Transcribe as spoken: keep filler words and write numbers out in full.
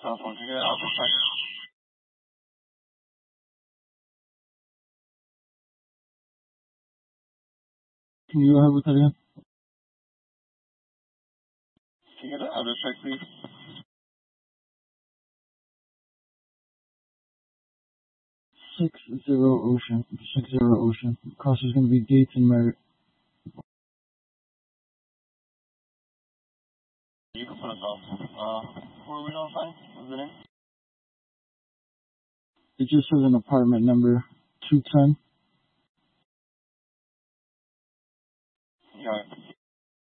telephone. Can you get it out this side? Can you go ahead with that again? Can you get it out this side, please? Six zero Ocean. Six zero Ocean. Cost is going to be Gates and Merritt. You can put us off. Uh, where are we gonna find? What's the name? It just says an apartment number two ten.